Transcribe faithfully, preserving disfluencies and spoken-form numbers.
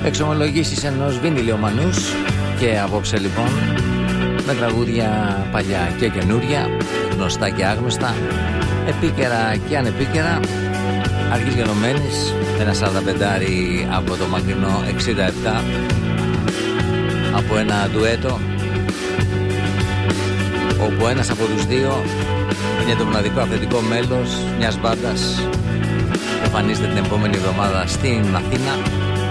Εξομολογήσεις ενός βινιλιομανούς. Και απόψε λοιπόν με τραγούδια παλιά και καινούρια, γνωστά και άγνωστα, επίκαιρα και ανεπίκαιρα. Αρχής γενομένης, ένα σαρανταπεντάρι από το μακρινό εξήντα επτά, από ένα ντουέτο όπου ένας από τους δύο είναι το μοναδικό αυθεντικό μέλος μιας μπάντας που εμφανίζεται την επόμενη εβδομάδα στην Αθήνα.